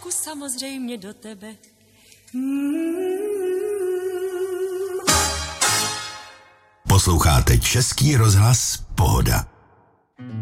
trošku samozřejmě do tebe. Posloucháte Český rozhlas Pohoda.